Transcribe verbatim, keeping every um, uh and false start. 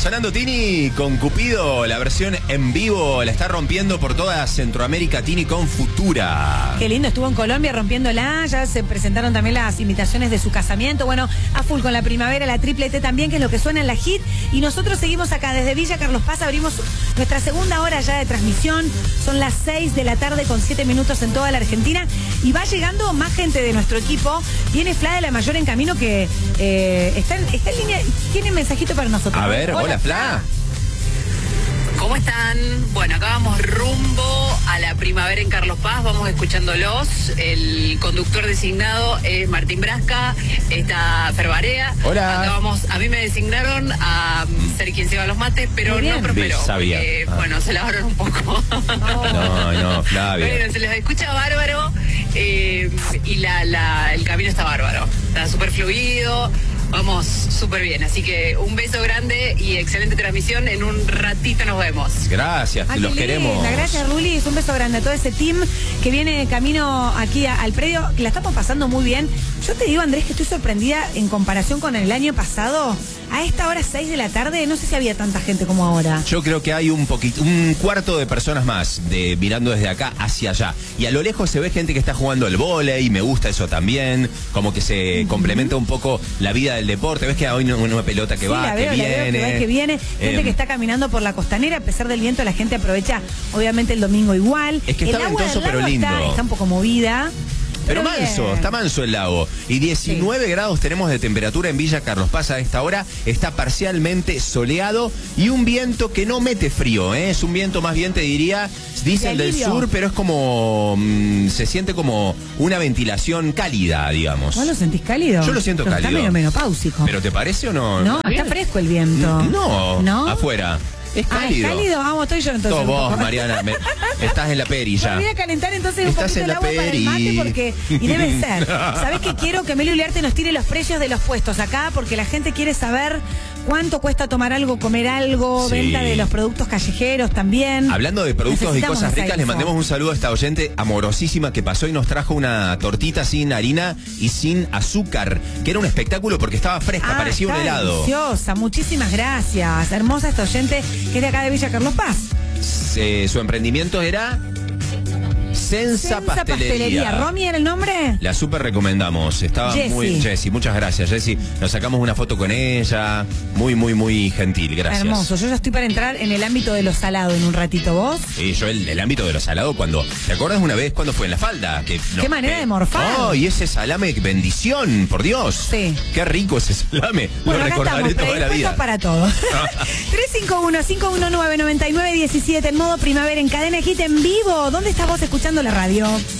sonando Tini con Cupido, la versión en vivo, la está rompiendo por toda Centroamérica Tini con Futura. Qué lindo, estuvo en Colombia rompiéndola, ya se presentaron también las invitaciones de su casamiento, bueno, a full con la primavera, la triple T también, que es lo que suena en la hit, y nosotros seguimos acá desde Villa Carlos Paz, abrimos nuestra segunda hora ya de transmisión, son las seis de la tarde con siete minutos en toda la Argentina, y va llegando más gente de nuestro equipo, viene Fla de la Mayor en camino que eh, está, en, está en línea, tiene un mensajito para nosotros. A ver, hola, hola Fla. ¿Cómo están? Bueno, acá vamos rumbo a la primavera en Carlos Paz, vamos escuchándolos. El conductor designado es Martín Brasca, está Fer Barea. Hola. Acá vamos, a mí me designaron a ser quien se va los mates, pero no prosperó. Sabía. Porque, ah. Bueno, se lavaron un poco. No, no, Flavia. Bueno, se les escucha bárbaro eh, y la, la, el camino está bárbaro. Está súper fluido. Vamos súper bien, así que un beso grande y excelente transmisión. En un ratito nos vemos. Gracias, Ay, los linda. queremos. Gracias, Rulis, un beso grande a todo ese team que viene camino aquí a, al predio, que la estamos pasando muy bien. Yo te digo, Andrés, que estoy sorprendida en comparación con el año pasado. A esta hora, seis de la tarde, no sé si había tanta gente como ahora. Yo creo que hay un poquito, un cuarto de personas más de mirando desde acá hacia allá. Y a lo lejos se ve gente que está jugando el vóley, me gusta eso también, como que se uh-huh. complementa un poco la vida del deporte. Ves que hay una, una pelota que sí, va, la veo, que, la viene, veo, que va, que viene. Gente eh, que está caminando por la costanera, a pesar del viento, la gente aprovecha, obviamente, el domingo igual. Es que el está agua ventoso, del lago pero lindo. Está, está un poco movida. Pero, pero manso, bien. Está manso el lago. Y diecinueve sí. grados tenemos de temperatura en Villa Carlos Paz a esta hora. Está parcialmente soleado y un viento que no mete frío, ¿eh? Es un viento más bien, te diría, dicen del sur, pero es como, mmm, se siente como una ventilación cálida, digamos. ¿Vos lo sentís cálido? Yo lo siento pero cálido. Está medio menopáusico. ¿Pero te parece o no? No, está ¿Bien? fresco el viento. No, ¿No? Afuera. Es cálido. Ah, es cálido, vamos, estoy yo entonces. Todo vos, Mariana, me, estás en la peri ya. Me voy a calentar entonces estás un poquito el agua peri. para el mate porque, y debe ser. ¿Sabés qué quiero? Que Meli Uliarte nos tire los precios de los puestos acá porque la gente quiere saber cuánto cuesta tomar algo, comer algo, sí. Venta de los productos callejeros también. Hablando de productos y cosas ricas, le mandemos un saludo a esta oyente amorosísima que pasó y nos trajo una tortita sin harina y sin azúcar, que era un espectáculo porque estaba fresca, ah, parecía un helado. Deliciosa, muchísimas gracias. Hermosa esta oyente que es de acá de Villa Carlos Paz. Eh, su emprendimiento era Senza, Senza Pastelería. Pastelería. ¿Romy era el nombre? La súper recomendamos. Estaba Jessie. muy... Jessie, muchas gracias, Jessie. Nos sacamos una foto con ella. Muy, muy, muy gentil. Gracias. Hermoso. Yo ya estoy para entrar en el ámbito de lo salado en un ratito. ¿Vos? Sí, yo el, el ámbito de lo salado cuando... ¿Te acuerdas una vez cuando fue en la falda? Que no, ¿Qué manera eh, de morfar? ¡Oh, y ese salame! ¡Bendición! ¡Por Dios! Sí. ¡Qué rico ese salame! Bueno, lo recordaré estamos, toda la vida. Para todo. tres cinco uno, cinco uno nueve, nueve nueve uno siete en modo primavera en Cadena Hit en vivo. ¿Dónde estás vos escuchando la radio?